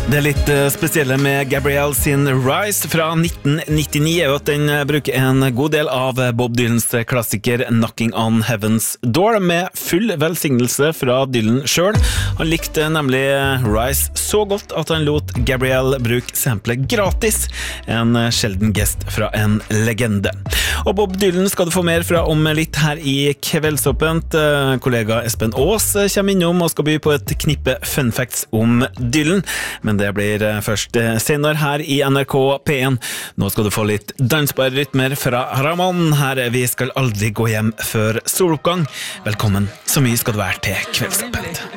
Det litt spesielle med Gabrielle sin Rise fra 1999 jo at den bruker en god del av Bob Dylans klassiker Knocking on Heaven's Door med full velsignelse fra Dylan selv. Han likte nemlig Rise så godt at han lot Gabrielle bruke samplet gratis, en sjelden gest fra en legende. Og Bob Dylan skal du få mer fra om litt her i Kveldsåpent. Kollega Espen Aas kommer innom og skal by på et knippe fun facts om Dylan, men det blir først senere her i NRK P1. Nå skal du få litt dansbare rytmer fra Ramon. Her Vi skal aldri gå hjem før soloppgang. Velkommen, så mye skal det være til Kveldsåpent.